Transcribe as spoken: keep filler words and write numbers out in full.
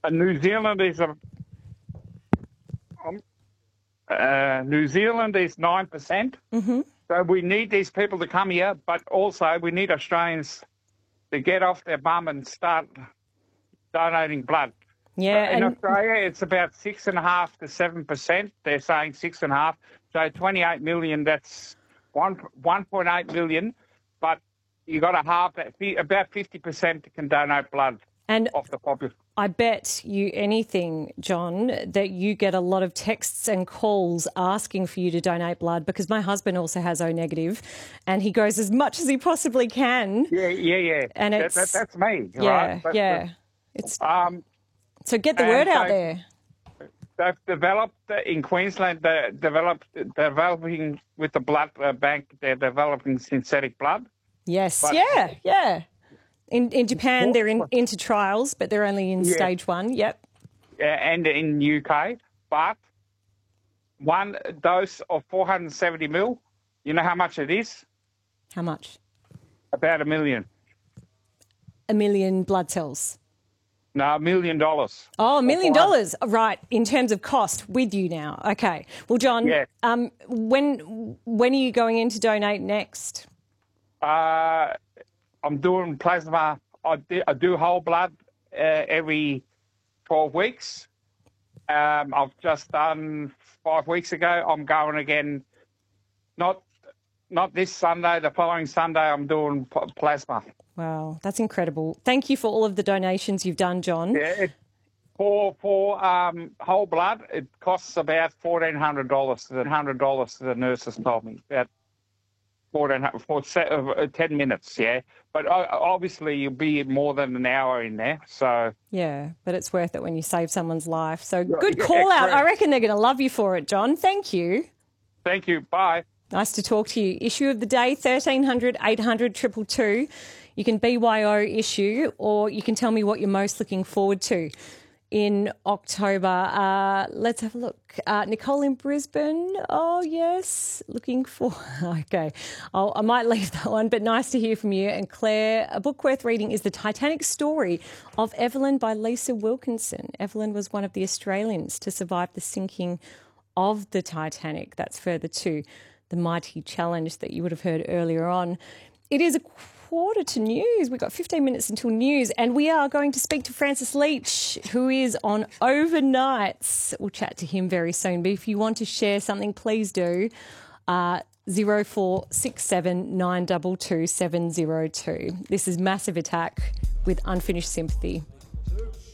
uh, New Zealand is a um, uh, New Zealand is nine percent. Mm-hmm. So we need these people to come here, but also we need Australians to get off their bum and start donating blood. Yeah, In and Australia, it's about six and a half to seven percent. They're saying six and a half. So twenty-eight million. That's one one point eight million. But you got a half. About fifty percent can donate blood and off the population. I bet you anything, John, that you get a lot of texts and calls asking for you to donate blood, because my husband also has O negative, and he goes as much as he possibly can. Yeah, yeah, yeah. And that, it's that, that's me. yeah, right? That's yeah. The, it's um. So get the and word out they- there. They've developed uh, in Queensland. They're developed developing with the blood uh, bank. They're developing synthetic blood. Yes, But- yeah, yeah. In in Japan, they're in, into trials, but they're only in Yeah. stage one. Yep. uh, and in U K, but one dose of four hundred seventy mil, you know how much it is? How much? About a million. A million blood cells. No, a million dollars. Oh, a million four hundred. dollars. Right, in terms of cost, with you now. Okay. Well, John, Yeah. um, when when are you going in to donate next? Uh, I'm doing plasma. I do, I do whole blood uh, every twelve weeks. Um, I've just done five weeks ago. I'm going again. Not not this Sunday. The following Sunday, I'm doing p- plasma. Wow, that's incredible. Thank you for all of the donations you've done, John. Yeah, it, for for um, whole blood, it costs about fourteen hundred dollars. The hundred dollars the nurses told me about fourteen hundred for se- uh, ten minutes. Yeah, but uh, obviously you'll be more than an hour in there. So Yeah, but it's worth it when you save someone's life. So Yeah, good yeah, call out. correct. I reckon they're going to love you for it, John. Thank you. thank you. Bye. Nice to talk to you. Issue of the day, thirteen hundred, eight hundred, two two two. You can B Y O issue, or you can tell me what you're most looking forward to in October. Uh, let's have a look. Uh, Nicole in Brisbane. Oh, yes. Looking for... Okay. I'll, I might leave that one, but nice to hear from you. And Claire, a book worth reading is The Titanic Story of Evelyn by Lisa Wilkinson. Evelyn was one of the Australians to survive the sinking of the Titanic. That's further to the mighty challenge that you would have heard earlier on. It is a quarter to news. We've got fifteen minutes until news, and we are going to speak to Francis Leach, who is on overnights. We'll chat to him very soon. But if you want to share something, please do. Uh, zero four six seven nine two two seven zero two. This is Massive Attack with Unfinished Sympathy.